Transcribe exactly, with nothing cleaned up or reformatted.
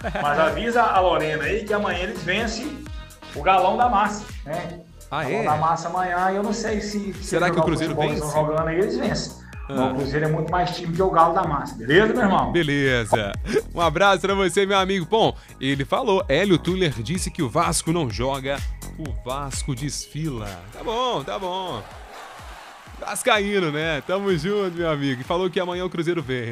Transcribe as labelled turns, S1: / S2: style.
S1: Mas avisa a Lorena aí que amanhã eles vencem o galão da massa, né?
S2: Ah,
S1: galão
S2: é?
S1: da massa amanhã, eu não sei se... se
S2: Será que o Cruzeiro
S1: futebol que
S2: vence?
S1: estão jogando aí, eles vencem.
S2: Ah.
S1: Mas o Cruzeiro é muito mais time que o galo da massa, beleza, meu irmão?
S2: Beleza. Um abraço pra você, meu amigo. Bom, ele falou, Hélio Tuller disse que o Vasco não joga, o Vasco desfila. Tá bom, tá bom. Vascaíno, né? Tamo junto, meu amigo. E falou que amanhã o Cruzeiro vence.